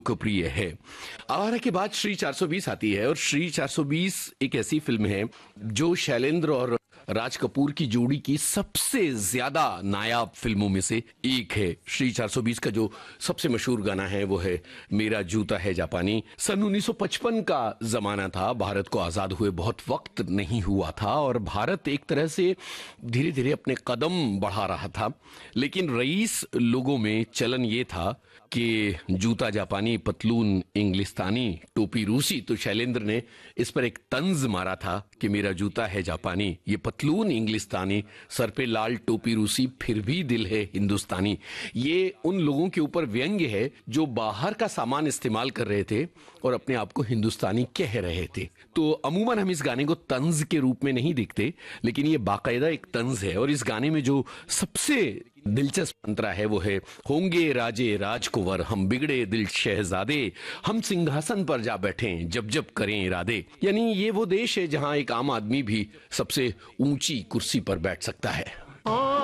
लोकप्रिय है। आवारा के बाद श्री 420 आती है और श्री 420 एक ऐसी फिल्म है जो शैलेंद्र और राज कपूर की जोड़ी की सबसे ज्यादा नायाब फिल्मों में से एक है। श्री 420 का जो सबसे मशहूर गाना है वो है मेरा जूता है जापानी। सन 1955 का जमाना था, भारत को आजाद हुए बहुत वक्त नहीं हुआ था और भारत एक तरह से धीरे धीरे अपने कदम बढ़ा रहा था, लेकिन रईस लोगों में चलन ये था कि जूता जापानी, पतलून इंग्लिस्तानी, टोपी रूसी। तो शैलेंद्र ने इस पर एक तंज मारा था कि मेरा जूता है जापानी, ये पतलून इंग्लिस्तानी, सर पे लाल टोपी रूसी, फिर भी दिल है हिंदुस्तानी। ये उन लोगों के ऊपर व्यंग्य है जो बाहर का सामान इस्तेमाल कर रहे थे और अपने आप को हिंदुस्तानी कह रहे थे। तो अमूमन हम इस गाने को तंज के रूप में नहीं देखते, लेकिन ये बाकायदा एक तंज है। और इस गाने में जो सबसे दिलचस्प अंतरा है वो है होंगे राजे राजकुंवर, हम बिगड़े दिल शहजादे, हम सिंहासन पर जा बैठे जब जब करें इरादे। यानी ये वो देश है जहां एक आम आदमी भी सबसे ऊंची कुर्सी पर बैठ सकता है।